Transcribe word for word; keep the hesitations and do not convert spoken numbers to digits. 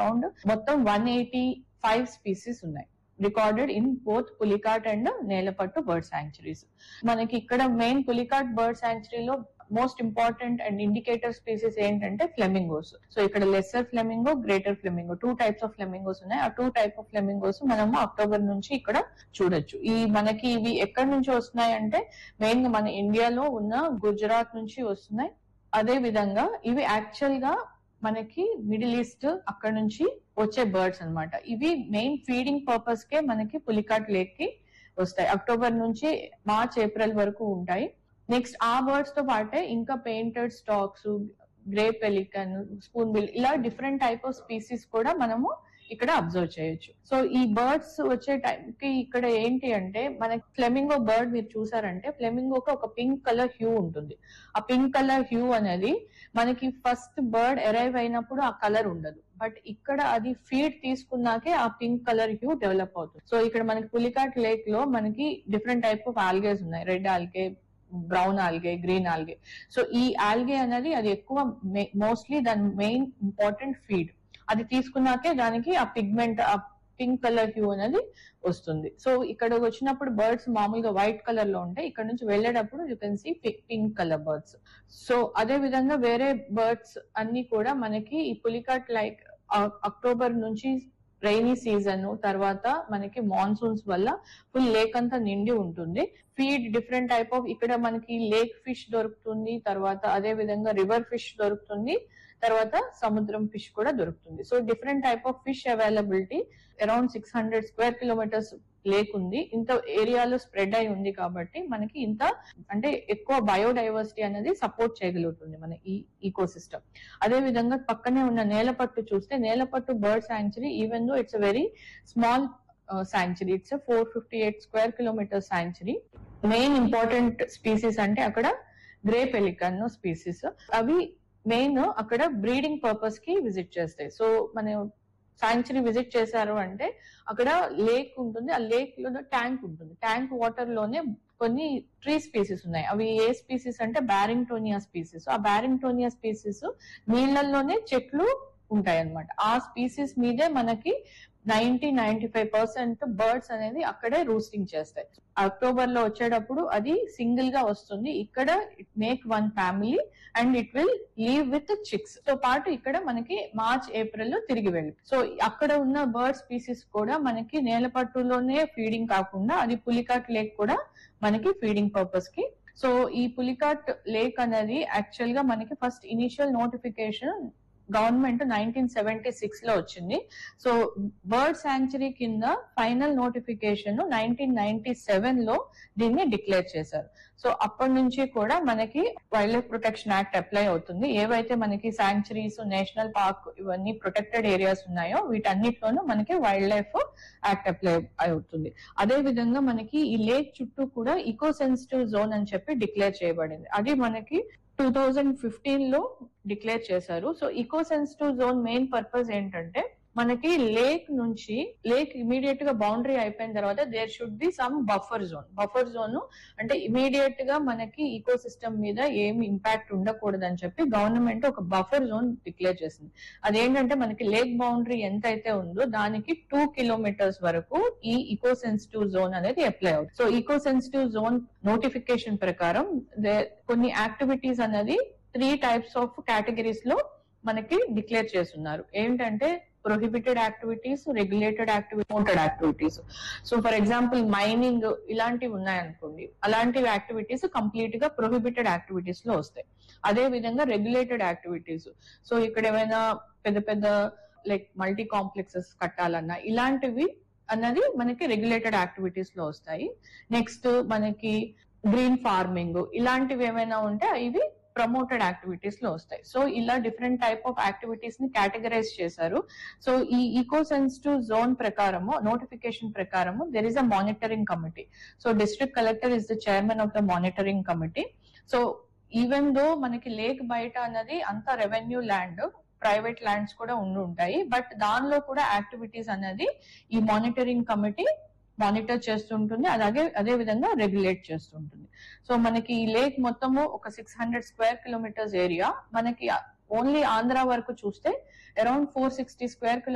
Around మొత్తం one eighty five species ఉన్నాయి recorded in both Pulicat and Nelapattu bird sanctuaries. మనకి ఇక్కడ main Pulicat bird శాంక్చురీలో most important and indicator species ఏంటంటే flamingos. So ఇక్కడ lesser flamingo, greater flamingo, two types of flamingos ఉన్నాయి. ఆ two type of flamingos మనము October నుంచి ఇక్కడ చూడొచ్చు. ఈ మనకి ఇవి ఎక్కడి నుంచి వస్తున్నాయి అంటే మెయిన్ గా మన ఇండియాలో ఉన్న గుజరాత్ నుంచి వస్తున్నాయి. అదే విధంగా ఇవి యాక్చువల్ గా మనకి మిడిల్ ఈస్ట్ అక్కడ నుంచి వచ్చే బర్డ్స్ అన్నమాట. ఇవి మెయిన్ ఫీడింగ్ పర్పస్ కే మనకి పులికాట్ లేక్ కి వస్తాయి. అక్టోబర్ నుంచి మార్చ్ ఏప్రిల్ వరకు ఉంటాయి. నెక్స్ట్ ఆ బర్డ్స్ తో పాటే ఇంకా painted stocks, grey pelican, spoon bill, ఇలా డిఫరెంట్ టైప్ ఆఫ్ స్పీసీస్ కూడా మనము ఇక్కడ అబ్జర్వ్ చేయొచ్చు. సో ఈ బర్డ్స్ వచ్చే టైంకి ఇక్కడ ఏంటి అంటే మనకి ఫ్లెమింగో బర్డ్ మీరు చూసారంటే ఫ్లెమింగోకి ఒక పింక్ కలర్ హ్యూ ఉంటుంది. ఆ పింక్ కలర్ హ్యూ అనేది మనకి ఫస్ట్ బర్డ్ అరైవ్ అయినప్పుడు ఆ కలర్ ఉండదు, బట్ ఇక్కడ అది ఫీడ్ తీసుకున్నాకే ఆ పింక్ కలర్ హ్యూ డెవలప్ అవుతుంది. సో ఇక్కడ మనకి పులికాట్ లేక్ లో మనకి డిఫరెంట్ టైప్ ఆఫ్ ఆల్గేస్ ఉన్నాయి. Red algae, brown algae, green algae. So ఈ ఆల్గే అనేది అది ఎక్కువ మోస్ట్లీ దాని మెయిన్ ఇంపార్టెంట్ ఫీడ్. అది తీసుకున్నాకే దానికి ఆ పిగ్మెంట్, ఆ పింక్ కలర్ హ్యూ అనేది వస్తుంది. సో ఇక్కడ వచ్చినప్పుడు బర్డ్స్ మామూలుగా వైట్ కలర్ లో ఉంటాయి, ఇక్కడ నుంచి వెళ్ళేటప్పుడు you can see pink colour birds. So అదే విధంగా వేరే బర్డ్స్ అన్ని కూడా మనకి ఈ పులికాట్ లైక్ అక్టోబర్ నుంచి రైనీ సీజన్ తర్వాత మనకి మాన్సూన్స్ వల్ల ఫుల్ లేక్ అంతా నిండి ఉంటుంది. ఫీడ్ డిఫరెంట్ టైప్ ఆఫ్ ఇక్కడ మనకి లేక్ ఫిష్ దొరుకుతుంది, తర్వాత అదే విధంగా రివర్ ఫిష్ దొరుకుతుంది, తర్వాత సముద్రం ఫిష్ కూడా దొరుకుతుంది. So different type of fish availability. Around six hundred square kilometres lake ఉంది. ఇంత ఏరియాలో స్ప్రెడ్ అయి ఉంది కాబట్టి మనకి ఇంత అంటే ఎక్కువ బయోడైవర్సిటీ అనేది సపోర్ట్ చేయగలుగుతుంది మన ఈ ఈకో సిస్టమ్. అదే విధంగా పక్కనే ఉన్న నేలపట్టు చూస్తే Nelapattu bird sanctuary, even though it's a very small sanctuary, it's four fifty eight square kilometre sanctuary. Main important species అంటే అక్కడ గ్రే పెలికన్ స్పీసీస్, అవి మెయిన్ అక్కడ బ్రీడింగ్ పర్పస్ కి విజిట్ చేస్తాయి. సో మన శాంక్చురీ విజిట్ చేశారు అంటే అక్కడ లేక్ ఉంటుంది, ఆ లేక్ లో ట్యాంక్ ఉంటుంది. ట్యాంక్ వాటర్ లోనే కొన్ని ట్రీ స్పీసీస్ ఉన్నాయి. అవి ఏ స్పీసీస్ అంటే బ్యారింగ్టోనియా స్పీసీస్. ఆ బ్యారింగ్టోనియా స్పీసీస్ నీళ్లలోనే చెట్లు ఉంటాయి అన్నమాట. ఆ స్పీసీస్ మీదే మనకి ninety ninety five percent birds అనేది అక్కడే రూస్టింగ్ చేస్తాయి. అక్టోబర్ లో వచ్చేటప్పుడు అది సింగిల్ గా వస్తుంది. ఇక్కడ it make one family and it will leave with chicks తో పాటు ఇక్కడ మనకి మార్చ్ ఏప్రిల్ లో తిరిగి వెళ్ళి. సో అక్కడ ఉన్న బర్డ్ స్పీసీస్ కూడా మనకి నేలపట్టులోనే ఫీడింగ్ కాకుండా అది పులికాట్ లేక్ కూడా మనకి ఫీడింగ్ పర్పస్ కి. సో ఈ పులికాట్ లేక్ అనేది యాక్చువల్ గా మనకి first initial notification government nineteen seventy six లో వచ్చింది. సో బర్డ్ శాంక్చురీ కింద final notification nineteen ninety seven లో దీన్ని డిక్లేర్ చేశారు. సో అప్పటి నుంచి కూడా మనకి wild life protection act apply అవుతుంది. ఏవైతే మనకి శాంక్చురీస్, నేషనల్ పార్క్ ఇవన్నీ ప్రొటెక్టెడ్ ఏరియాస్ ఉన్నాయో వీటన్నిటిలోనూ మనకి వైల్డ్ లైఫ్ యాక్ట్ అప్లై అవుతుంది. అదే విధంగా మనకి ఈ లేక్ చుట్టూ కూడా ఈకో సెన్సిటివ్ జోన్ అని చెప్పి డిక్లేర్ చేయబడింది. అది మనకి టూ థౌజండ్ ఫిఫ్టీన్ లో డిక్లేర్ చేశారు. So eco sensitive zone main purpose ఏంటంటే మనకి లేక్ నుంచి లేక్ ఇమీడియట్ గా బౌండరీ అయిపోయిన తర్వాత there should be some buffer zone. Buffer zone అంటే ఇమీడియట్ గా మనకి ఈకో సిస్టమ్ మీద ఏమి ఇంపాక్ట్ ఉండకూడదు అని చెప్పి గవర్నమెంట్ ఒక బఫర్ జోన్ డిక్లేర్ చేసింది. అదేంటంటే మనకి లేక్ బౌండరీ ఎంత అయితే ఉందో దానికి టూ కిలోమీటర్స్ వరకు ఈ ఈకో సెన్సిటివ్ జోన్ అనేది అప్లై అవుతుంది. So eco sensitive zone notification ప్రకారం కొన్ని యాక్టివిటీస్ అనేది త్రీ టైప్స్ ఆఫ్ కేటగిరీస్ లో మనకి డిక్లేర్ చేస్తున్నారు. ఏంటంటే prohibited activities, regulated activities, promoted activities. So for example mining ఇలాంటివి ఉన్నాయనుకోండి, అలాంటి యాక్టివిటీస్ కంప్లీట్ గా ప్రొహిబిటెడ్ యాక్టివిటీస్ లో వస్తాయి. అదే విధంగా రెగ్యులేటెడ్ యాక్టివిటీస్, సో ఇక్కడ ఏమైనా పెద్ద పెద్ద లైక్ మల్టీ కాంప్లెక్సెస్ కట్టాలన్నా ఇలాంటివి అన్నది మనకి రెగ్యులేటెడ్ యాక్టివిటీస్ లో వస్తాయి. నెక్స్ట్ మనకి గ్రీన్ ఫార్మింగ్ ఇలాంటివి ఏమైనా ఉంటే ఇవి ప్రమోటెడ్ యాక్టివిటీస్ లో వస్తాయి. సో ఇలా డిఫరెంట్ టైప్ ఆఫ్ యాక్టివిటీస్ ని కేటగరైజ్ చేశారు. సో ఈ ఈకో సెన్సిటివ్ జోన్ ప్రకారము నోటిఫికేషన్ ప్రకారము there is a monitoring committee. So district collector is the chairman of the monitoring committee. So even though మనకి lake బయట అన్నది అంత రెవెన్యూ ల్యాండ్, ప్రైవేట్ ల్యాండ్స్ కూడా ఉండి ఉంటాయి, బట్ దానిలో కూడా యాక్టివిటీస్ అనేది ఈ మానిటరింగ్ కమిటీ మానిటర్ చేస్తుంటుంది, అలాగే అదే విధంగా రెగ్యులేట్ చేస్తుంటుంది. సో మనకి ఈ లేక్ మొత్తము ఒక six hundred square kilometres area. మనకి ఓన్లీ ఆంధ్ర వరకు చూస్తే అరౌండ్ ఫోర్ సిక్స్టీ స్క్వేర్